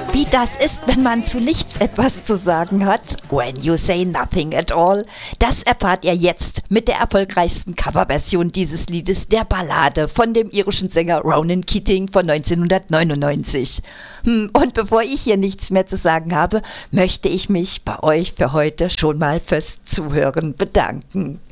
Wie das ist, wenn man zu nichts etwas zu sagen hat, when you say nothing at all, das erfahrt ihr jetzt mit der erfolgreichsten Coverversion dieses Liedes, der Ballade von dem irischen Sänger Ronan Keating von 1999. Und bevor ich hier nichts mehr zu sagen habe, möchte ich mich bei euch für heute schon mal fürs Zuhören bedanken.